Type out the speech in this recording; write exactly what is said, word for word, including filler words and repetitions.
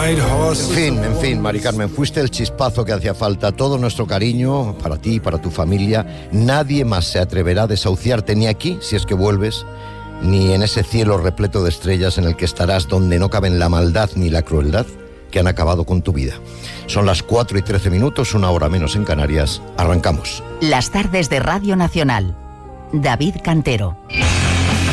En fin, en fin, Mari Carmen, fuiste el chispazo que hacía falta. Todo nuestro cariño para ti y para tu familia. Nadie más se atreverá a desahuciarte, ni aquí, si es que vuelves, ni en ese cielo repleto de estrellas en el que estarás, donde no caben la maldad ni la crueldad que han acabado con tu vida. Son las cuatro y trece minutos, una hora menos en Canarias. Arrancamos. Las tardes de Radio Nacional. David Cantero.